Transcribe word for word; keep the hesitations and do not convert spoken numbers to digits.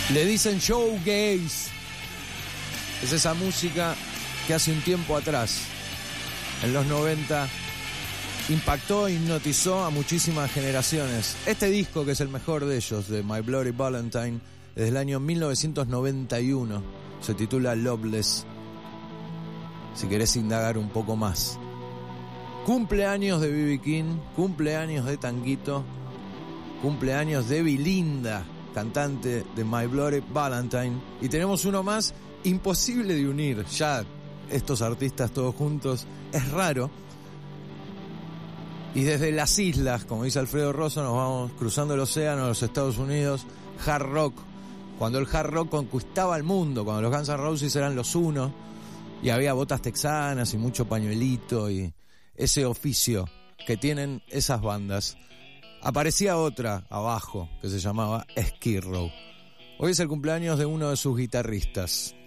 Le dicen showgaze. Es esa música que hace un tiempo atrás, en los noventa, impactó e hipnotizó a muchísimas generaciones. Este disco, que es el mejor de ellos, de My Bloody Valentine, desde el año mil novecientos noventa y uno, se titula Loveless. Si querés indagar un poco más. Cumpleaños de B B King, cumpleaños de Tanguito, cumpleaños de Belinda, cantante de My Bloody Valentine. Y tenemos uno más, imposible de unir ya estos artistas todos juntos, es raro. Y desde las islas, como dice Alfredo Rosso, nos vamos cruzando el océano a los Estados Unidos. Hard rock, cuando el hard rock conquistaba el mundo, cuando los Guns N' Roses eran los uno y había botas texanas y mucho pañuelito y ese oficio que tienen esas bandas. Aparecía otra abajo que se llamaba Skid Row. Hoy es el cumpleaños de uno de sus guitarristas.